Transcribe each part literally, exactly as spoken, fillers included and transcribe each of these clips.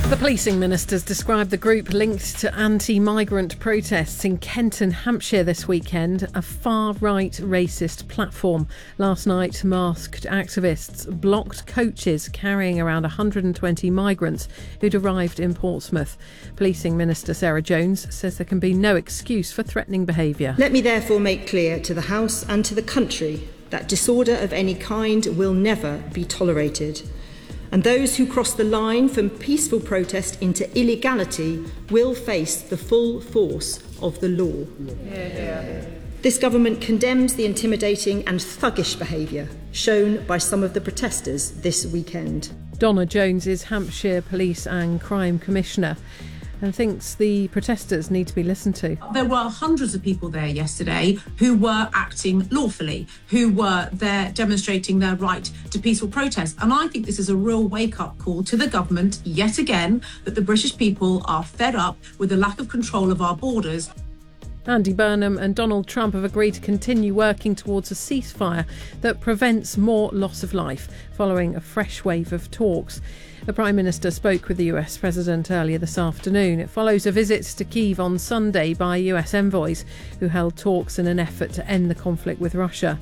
The policing minister's described the group linked to anti-migrant protests in Kenton, Hampshire this weekend a far-right racist platform. Last night, masked activists blocked coaches carrying around one hundred twenty migrants who'd arrived in Portsmouth. Policing Minister Sarah Jones says there can be no excuse for threatening behaviour. Let me therefore make clear to the House and to the country that disorder of any kind will never be tolerated. And those who cross the line from peaceful protest into illegality will face the full force of the law. Yeah, yeah. This government condemns the intimidating and thuggish behaviour shown by some of the protesters this weekend. Donna Jones is Hampshire Police and Crime Commissioner and thinks the protesters need to be listened to. There were hundreds of people there yesterday who were acting lawfully, who were there demonstrating their right to peaceful protest. And I think this is a real wake-up call to the government, yet again, that the British people are fed up with the lack of control of our borders. Andy Burnham and Donald Trump have agreed to continue working towards a ceasefire that prevents more loss of life, following a fresh wave of talks. The Prime Minister spoke with the U S President earlier this afternoon. It follows a visit to Kyiv on Sunday by U S envoys who held talks in an effort to end the conflict with Russia.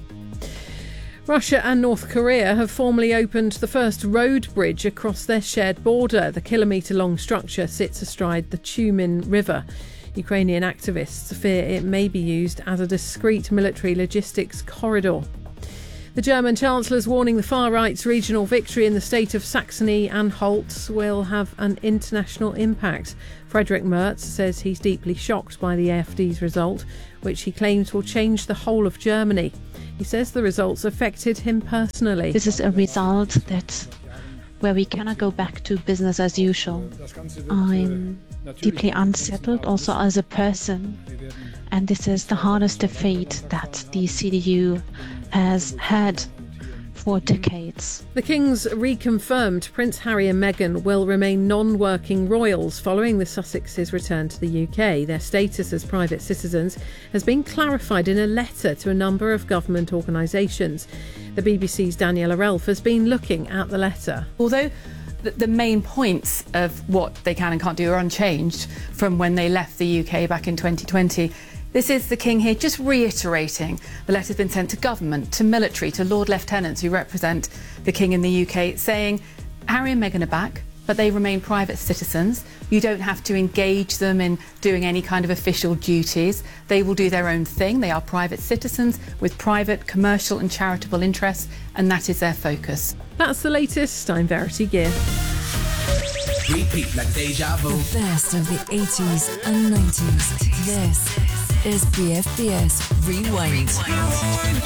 Russia and North Korea have formally opened the first road bridge across their shared border. The kilometre-long structure sits astride the Tyumen River. Ukrainian activists fear it may be used as a discreet military logistics corridor. The German Chancellor's warning the far-right's regional victory in the state of Saxony-Anhalt will have an international impact. Friedrich Merz says he's deeply shocked by the A F D's result, which he claims will change the whole of Germany. He says the results affected him personally. This is a result that where we cannot go back to business as usual. I'm deeply unsettled also as a person, and this is the hardest defeat that the C D U has had for decades. The King's reconfirmed Prince Harry and Meghan will remain non-working royals following the Sussexes' return to the U K. Their status as private citizens has been clarified in a letter to a number of government organisations. The B B C's Daniela Relf has been looking at the letter. Although the main points of what they can and can't do are unchanged from when they left the U K back in twenty twenty, this is the King here just reiterating the letter's been sent to government, to military, to Lord Lieutenants who represent the King in the U K, saying Harry and Meghan are back, but they remain private citizens. You don't have to engage them in doing any kind of official duties. They will do their own thing. They are private citizens with private, commercial and charitable interests, and that is their focus. That's the latest. I'm Verity Gear. Repeat like deja vu. The best of the eighties and nineties. This is B F B S Rewind.